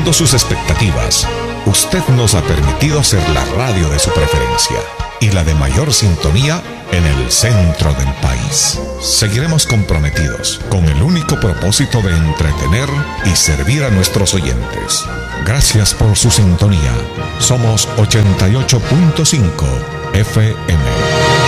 Superando sus expectativas, usted nos ha permitido ser la radio de su preferencia y la de mayor sintonía en el centro del país. Seguiremos comprometidos con el único propósito de entretener y servir a nuestros oyentes. Gracias por su sintonía. Somos 88.5 FM.